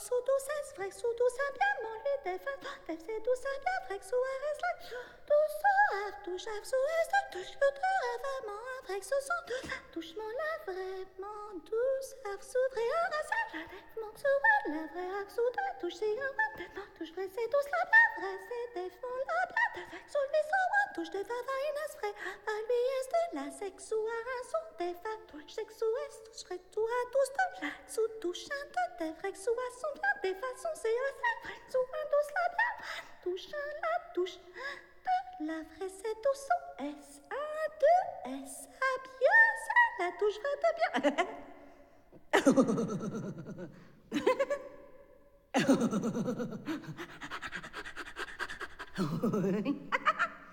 sous douce, vrai, sous douce, bien, mon lit, des c'est douce, bien, vrai, sous arrêt, douce, touche, sous touche, vraiment, vrai, sous son, touche-moi là, vraiment, douce, sous vrai, mon sous la vraie, sous touche, c'est un touche, vrai, c'est douce, la vraie, c'est des fonds, la sous les sons, touche, de vavaine, vrai, à lui, est de la sexuelle, son des touche, sexuelle, touche, tout à tous, de la sous touchant, des vrais, sous à son bien, des façons, c'est un vrai, sous un douce, la bien, touche, la touche, de la vraie, c'est douce, S, 1, 2, S, à bien, c'est la touche, de bien.